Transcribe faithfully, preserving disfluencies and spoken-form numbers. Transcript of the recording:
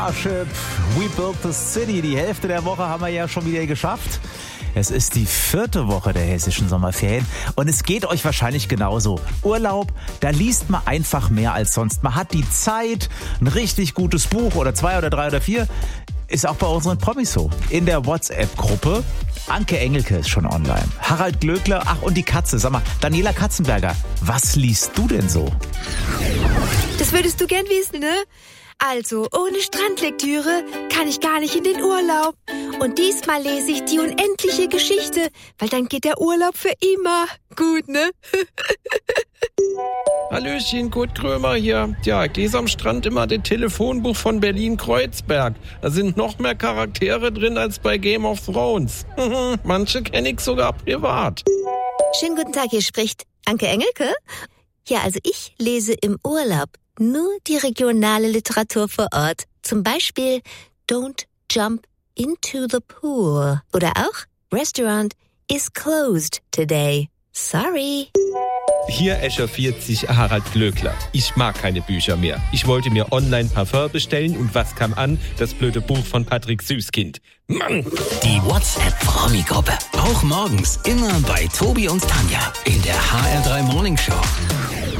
Starship, We Built the City. Die Hälfte der Woche haben wir ja schon wieder geschafft. Es ist die vierte Woche der hessischen Sommerferien und es geht euch wahrscheinlich genauso. Urlaub, da liest man einfach mehr als sonst. Man hat die Zeit, ein richtig gutes Buch oder zwei oder drei oder vier. Ist auch bei unseren Promis so. In der WhatsApp-Gruppe. Anke Engelke ist schon online. Harald Glöckler, ach und die Katze. Sag mal, Daniela Katzenberger, was liest du denn so? Das würdest du gern wissen, ne? Also, ohne Strandlektüre kann ich gar nicht in den Urlaub. Und diesmal lese ich die unendliche Geschichte, weil dann geht der Urlaub für immer. Gut, ne? Hallöchen, Kurt Krömer hier. Ja, ich lese am Strand immer das Telefonbuch von Berlin-Kreuzberg. Da sind noch mehr Charaktere drin als bei Game of Thrones. Manche kenne ich sogar privat. Schönen guten Tag, hier spricht Anke Engelke. Ja, also ich lese im Urlaub nur die regionale Literatur vor Ort. Zum Beispiel Don't Jump into the Pool. Oder auch Restaurant is closed today. Sorry. Hier echauffiert sich Harald Glöckler. Ich mag keine Bücher mehr. Ich wollte mir online Parfum bestellen und was kam an? Das blöde Buch von Patrick Süßkind. Mann! Die WhatsApp-Promi-Gruppe. Auch morgens immer bei Tobi und Tanja in der H R drei Morning Show.